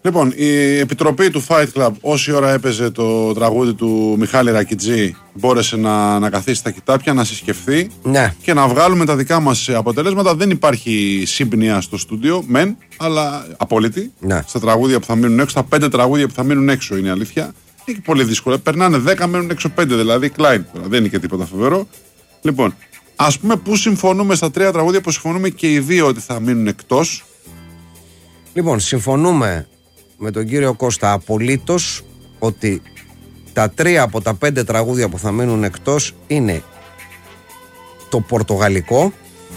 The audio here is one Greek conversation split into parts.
Λοιπόν, η επιτροπή του Fight Club, όση ώρα έπαιζε το τραγούδι του Μιχάλη Ρακιτζή, μπόρεσε να καθίσει στα κοιτάπια, να συσκεφθεί και να βγάλουμε τα δικά μας αποτελέσματα. Δεν υπάρχει σύμπνοια στο στούντιο, μεν, αλλά απόλυτη. Στα τραγούδια που θα μείνουν έξω, στα 5 τραγούδια που θα μείνουν έξω είναι αλήθεια. Είναι πολύ δύσκολο. Περνάνε 10, μένουν έξω 5, δηλαδή Klein. Δεν είναι και τίποτα φοβερό. Λοιπόν, ας πούμε πού συμφωνούμε στα 3 τραγούδια που συμφωνούμε και οι δύο ότι θα μείνουν εκτός. Λοιπόν, συμφωνούμε με τον κύριο Κώστα απολύτως ότι τα 3 από τα 5 τραγούδια που θα μείνουν εκτός είναι το πορτογαλικό,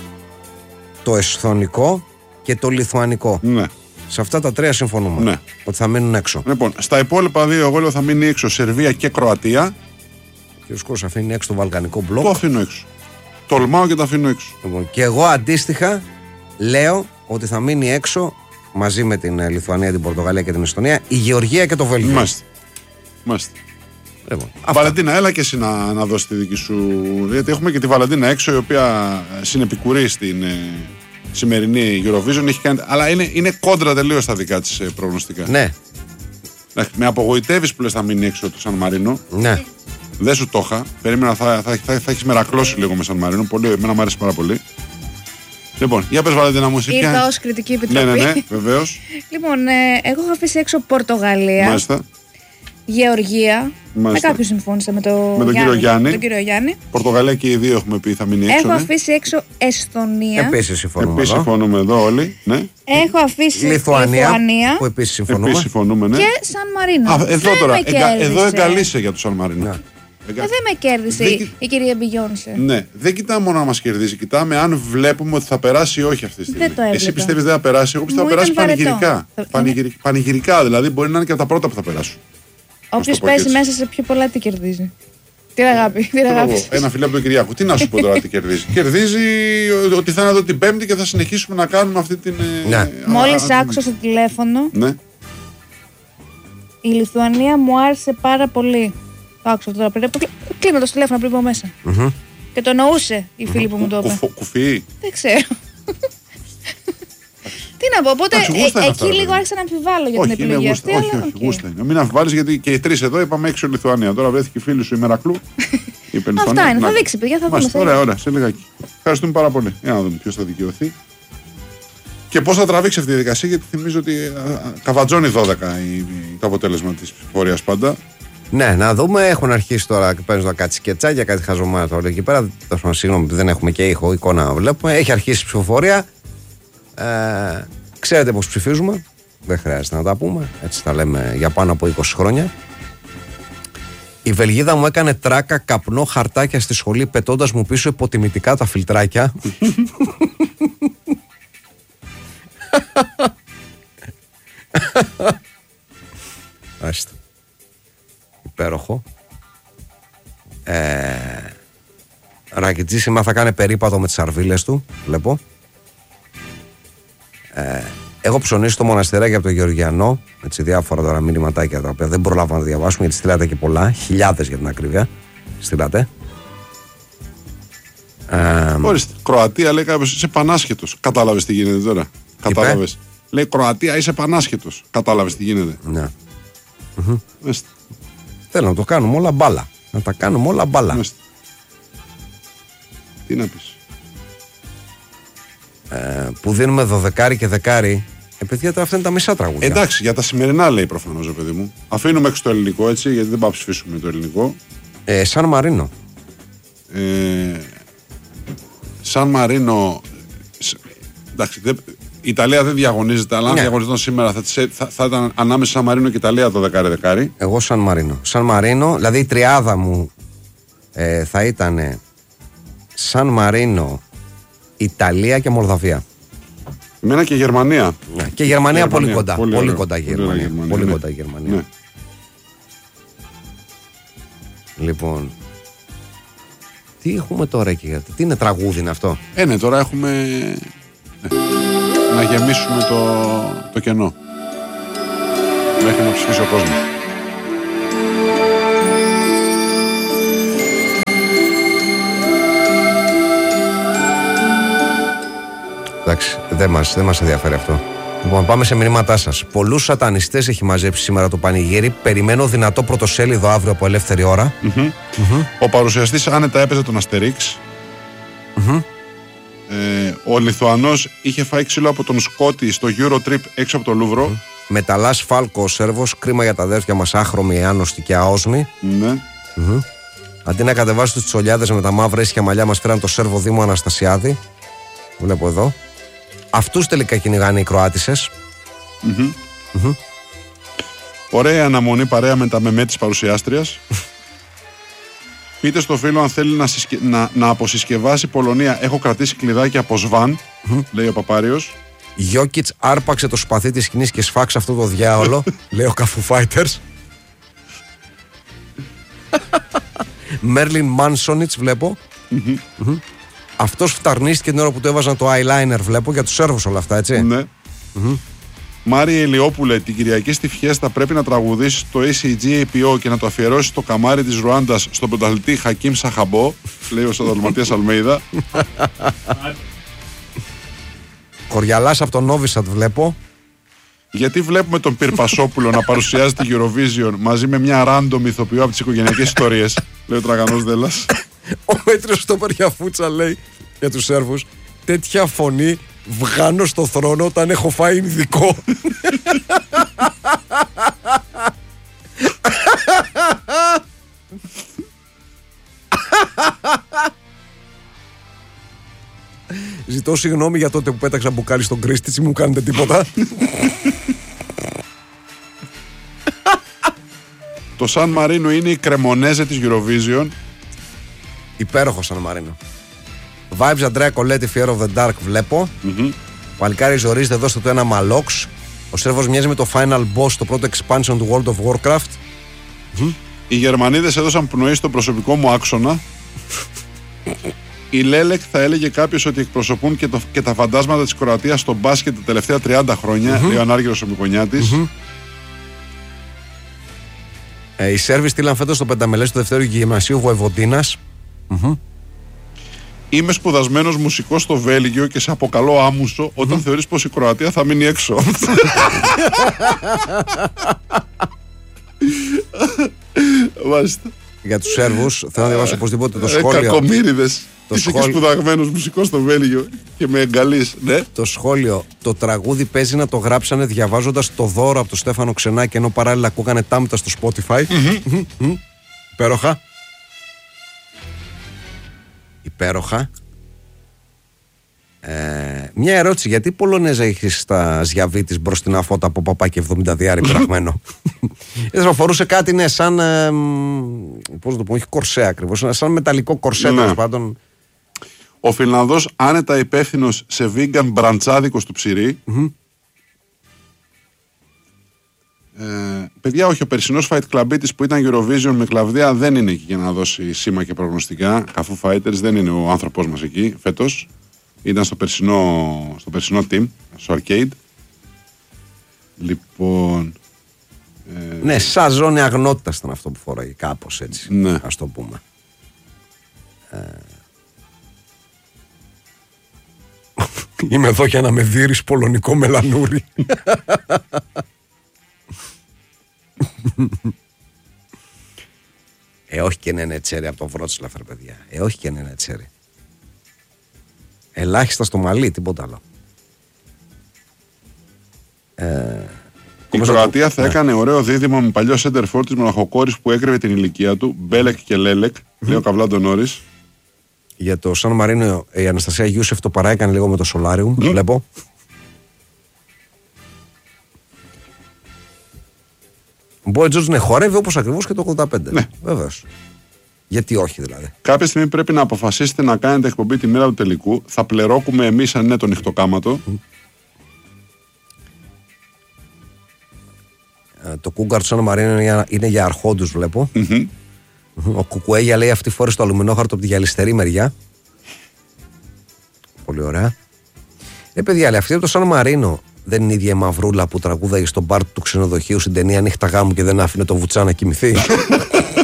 το εσθονικό και το λιθουανικό. Ναι. Σε αυτά τα 3 συμφωνούμε ότι θα μείνουν έξω. Λοιπόν, στα υπόλοιπα 2 εγώ λέω θα μείνει έξω Σερβία και Κροατία. Και ο Σκός αφήνει έξω το βαλκανικό μπλοκ. Το αφήνω έξω. Τολμάω και το αφήνω έξω. Λοιπόν, και εγώ αντίστοιχα λέω ότι θα μείνει έξω μαζί με την Λιθουανία, την Πορτογαλία και την Εστονία η Γεωργία και το Βέλγιο. Μάλιστα. Λοιπόν, Βαλεντίνα, έλα και εσύ να δώσει τη δική σου. Γιατί έχουμε και τη Βαλεντίνα έξω, η οποία συνεπικουρεί στην σημερινή Eurovision. Έχει κάνει, αλλά είναι κόντρα τελείως τα δικά της προγνωστικά. Ναι. Με απογοητεύεις που λες θα μείνει έξω το Σαν Μαρίνο. Ναι. Δεν σου το είχα. Περίμενα θα έχεις μερακλώσει λίγο με Σαν Μαρίνο. Πολύ, εμένα μου άρεσε πάρα πολύ. Λοιπόν, για πες Βαλεντίνα μου. Ήρθα ως κριτική επιτροπή. Ναι, βεβαίως. Λοιπόν, εγώ έχω αφήσει έξω Πορτογαλία. Μάλιστα. Γεωργία. Με κάποιους συμφώνησα με τον κύριο Γιάννη. Πορτογαλία και οι δύο έχουμε πει θα μείνει έξω. Έχω αφήσει έξω Εσθονία. Επίσης συμφωνούμε εδώ όλοι. Ναι. Έχω αφήσει Λιθουανία. Που επίσης συμφωνούμε. Ναι. Και Σαν Μαρίνο. Εδώ εγκαλείσαι για το Σαν Μαρίνο. Ναι. Δεν με κέρδισε η κυρία Μπιγιόνσε. Ναι, δεν κοιτάμε μόνο να μας κερδίσει. Κοιτάμε αν βλέπουμε ότι θα περάσει ή όχι αυτή τη στιγμή. Εσύ πιστεύεις δεν θα περάσει. Εγώ πιστεύω θα περάσει πανηγυρικά. Πανηγυρικά δηλαδή, μπορεί να είναι και από τα πρώτα που θα περάσουν. Όποιος παίζει μέσα σε πιο πολλά τι κερδίζει. Τι αγάπη. Ένα φιλί από τον Κυριάκο. Τι να σου πω τώρα τι κερδίζει. Κερδίζει ότι θα είναι εδώ την Πέμπτη και θα συνεχίσουμε να κάνουμε αυτή την. Μόλις άκουσα στο τηλέφωνο. Η Λιθουανία μου άρεσε πάρα πολύ. Το άκουσα τώρα πριν. Κλείνω το τηλέφωνο πριν πω μέσα. Και το εννοούσε η φίλη που μου το είπε. Κουφί. Δεν ξέρω. Τι να πω, οπότε εκεί λίγο άρχισα να αμφιβάλλω για την επιλογή αυτή. Όχι, γούστα είναι. Μην αμφιβάλλεις γιατί και οι 3 εδώ είπαμε έξω Λιθουανία. Τώρα βρέθηκε η φίλη σου η Μερακλού. Αυτά είναι, θα δείξει παιδιά, θα δούμε. Ωραία, σε λιγάκι. Ευχαριστούμε πάρα πολύ. Για να δούμε ποιος θα δικαιωθεί. Και πώς θα τραβήξει αυτή τη διαδικασία, γιατί θυμίζω ότι καβατζώνει 12 το αποτέλεσμα της ψηφοφορίας πάντα. Ναι, να δούμε. Έχουν αρχίσει τώρα και παίρνουν κάτι σκετσάκια, κάτι χαζομάρα τώρα εκεί πέρα. Συγγνώμη που δεν έχουμε και ήχο, εικόνα να βλέπουμε. Έχει αρχίσει η ψηφοφορία. Ξέρετε πώς ψηφίζουμε. Δεν χρειάζεται να τα πούμε. Έτσι τα λέμε για πάνω από 20 χρόνια. Η Βελγίδα μου έκανε τράκα, καπνό, χαρτάκια στη σχολή, πετώντας μου πίσω υποτιμητικά τα φιλτράκια. Άστε. Υπέροχο. Ρακιτζή σήμερα θα κάνει περίπατο με τις αρβίλες του. Βλέπω. Έχω ψωνίσει στο μοναστεράκι από το Γεωργιανό. Έτσι, διάφορα τώρα μηνυματάκια τα οποία δεν προλάβαμε να διαβάσουμε γιατί στείλατε και πολλά. Χιλιάδες για την ακρίβεια. Στείλατε. Ορίστε. Κροατία λέει κάποιος είσαι πανάσχετος. Κατάλαβες τι γίνεται τώρα. Κατάλαβες. Λέει Κροατία είσαι πανάσχετος. Κατάλαβες τι γίνεται. Ναι. Θέλω να το κάνουμε όλα μπάλα. Να τα κάνουμε όλα μπάλα. Τι να πεις. Που δίνουμε 12 και 10. Παιδιά τώρα αυτά είναι τα μισά τραγούδια. Εντάξει, για τα σημερινά λέει προφανώς, παιδί μου. Αφήνουμε έξω το ελληνικό έτσι, γιατί δεν πάμε να ψηφίσουμε το ελληνικό. Σαν Μαρίνο. Σαν Μαρίνο. Εντάξει, η Ιταλία δεν διαγωνίζεται, αλλά αν διαγωνιζόταν σήμερα θα ήταν ανάμεσα Σαν Μαρίνο και Ιταλία το 10-10. Εγώ Σαν Μαρίνο. Σαν Μαρίνο, δηλαδή η τριάδα μου θα ήταν Σαν Μαρίνο, Ιταλία και Μολδαβία. Εμένα και Γερμανία. Ναι, και Γερμανία πολύ κοντά. Πολύ κοντά η Γερμανία. Πολύ κοντά η Γερμανία. Ναι. Λοιπόν. Τι έχουμε τώρα εκεί, τι είναι τραγούδι είναι αυτό. Ναι, τώρα έχουμε να γεμίσουμε το κενό. Μέχρι να ψηφίσει ο κόσμος. Εντάξει, δεν μας ενδιαφέρει αυτό. Λοιπόν, πάμε σε μηνύματά σας. Πολλούς σατανιστές έχει μαζέψει σήμερα το πανηγύρι. Περιμένω δυνατό πρωτοσέλιδο αύριο από ελεύθερη ώρα. Ο παρουσιαστής άνετα έπαιζε τον Αστερίξ. Ο Λιθουανός είχε φάει ξύλο από τον Σκότη στο Eurotrip έξω από το Λούβρο. Μεταλλάς Φάλκο ο Σέρβος. Κρίμα για τα αδέρφια μας, άχρωμοι, άνωστοι και αόσμοι. Ναι. Αντί να κατεβάσει τους τσολιάδες με τα μαύρα ίσια μαλλιά, μας φέραν το Σέρβο Δήμο Αναστασιάδη. Βλέπω εδώ. Αυτούς τελικά κυνηγάνε οι Κροάτισσες. Ωραία αναμονή παρέα με τα μεμέ της παρουσιάστριας. Πείτε στο φίλο αν θέλει να αποσυσκευάσει Πολωνία. Έχω κρατήσει κλειδάκι από Σβάν, λέει ο Παπάριος. Γιόκιτς άρπαξε το σπαθί της σκηνής και σφάξε αυτό το διάολο, λέει ο Καφού Φάιτερς. Μέρλιν Μάνσονιτς βλέπω. Αυτός φταρνίστηκε την ώρα που του έβαζαν το eyeliner, βλέπω, για τους Σέρβους όλα αυτά, έτσι. Ναι. Μάρια Ηλιόπουλε, την Κυριακή στη Φιέστα πρέπει να τραγουδήσει το ACG-APO και να το αφιερώσει στο καμάρι της Ρουάντας στον πρωταθλητή Χακίμ Σαχαμπό, λέει ο Σαδαλματίας Αλμέιδα. Κοριαλάς από τον Νόβισατ βλέπω. Γιατί βλέπουμε τον Πυρπασόπουλο να παρουσιάζει τη Eurovision μαζί με μια random ηθοποιό από τις οικογενειακές ιστορίες, λέει ο Τραγανός Δέλλας. Ο μέτριος στο Περιαφούτσα λέει για τους Σέρβους: τέτοια φωνή βγάνω στο θρόνο όταν έχω φάει ειδικό. Ζητώ συγγνώμη για τότε που πέταξα μπουκάλι στον Κρίστιτσι, μου κάνετε τίποτα. Το Σαν Μαρίνο είναι η κρεμονέζε της Eurovision. Υπέροχο Σαν Μαρίνο. Vibes Αντρέα Κολέτη, Fear of the Dark βλέπω. Παλικάρι ζορίζεται, δώστε το ένα μαλόξ. Ο Σέρβος μοιάζει με το final boss στο πρώτο expansion του World of Warcraft. Οι Γερμανίδες έδωσαν πνοή στο προσωπικό μου άξονα. Η Λέλεκ θα έλεγε κάποιος ότι εκπροσωπούν και τα φαντάσματα της Κροατίας στο μπάσκετ τα τελευταία 30 χρόνια, λέει ο Ανάργυρος ο Μικονιάτης. Οι Σέρβοι στείλαν φέτος στο πενταμελές του Δευτέρου Γυμνασίου Βοεβοντίνας. Είμαι σπουδασμένος μουσικός στο Βέλγιο και σε αποκαλώ άμουσο όταν θεωρείς πως η Κροατία θα μείνει έξω. Για τους Σέρβους θέλω να διαβάσω οπωσδήποτε το σχόλιο. Κακομοίριδες. Είσαι και σπουδαγμένος μουσικός στο Βέλγιο και με εγκαλείς, ναι. Το σχόλιο: το τραγούδι παίζει να το γράψανε διαβάζοντας το δώρο από τον Στέφανο Ξενάκη ενώ παράλληλα ακούγανε τάμπτα στο Spotify. Υπέροχα. Υπέροχα. Μια ερώτηση: γιατί η Πολωνέζα έχει στα ζιαβή της μπροστινά φώτα από παπάκι 70 πειραγμένο? Θα φορούσε κάτι, ναι, σαν. Πώς να το πω, όχι κορσέ ακριβώς, σαν μεταλλικό κορσέ, τέλος πάντων. Ο Φινλανδός άνετα υπεύθυνος σε vegan μπραντσάδικο του Ψηρή. Παιδιά, όχι, ο περσινός Fight Club της που ήταν Eurovision με κλαβδία δεν είναι εκεί για να δώσει σήμα και προγνωστικά. Καφού Fighters δεν είναι ο άνθρωπός μας εκεί φέτος. Ήταν στο περσινό team, στο arcade. Λοιπόν. Ναι, σαν ζώνη αγνότητας ήταν αυτό που φοράει, κάπως έτσι. Ναι. Ας το πούμε. Είμαι εδώ για να με δείρεις πολωνικό μελανούρι. Όχι και νένε τσέρι από το Βρότσλαφ, ρε παιδιά. Όχι και νένε τσέρι. Ελάχιστα στο μαλλί, τίποτα άλλο. Η Κροατία θα έκανε ωραίο δίδυμο με παλιό σέντερφορ της μοναχοκόρης που έκρυβε την ηλικία του, Μπέλεκ και Λέλεκ, λέει ο Καβλάντο Νόρις. Για το Σαν Μαρίνο η Αναστασία Γιούσεφ το παράεκανε λίγο με το Σολάριουμ, βλέπω. Ο Μπόι Τζόρτζ ναι, χορεύει όπως ακριβώς και το 85. Ναι. Βεβαίως. Γιατί όχι δηλαδή. Κάποια στιγμή πρέπει να αποφασίσετε να κάνετε εκπομπή τη μέρα του τελικού. Θα πληρώσουμε εμείς αν είναι το νυχτοκάματο. Το Κούγκαρ του Σαν Μαρίνο είναι για αρχόντους, βλέπω. Ο Κουκουέγια λέει αυτή φορά στο αλουμινόχαρτο από τη γυαλιστερή μεριά. Πολύ ωραία. Παιδιά, λέει, αυτή από το Σαν Μαρίνο δεν είναι η ίδια η μαυρούλα που τραγούδαγε στον μπαρ του ξενοδοχείου στην ταινία Νύχτα Γάμου και δεν άφηνε το Βουτσά να κοιμηθεί?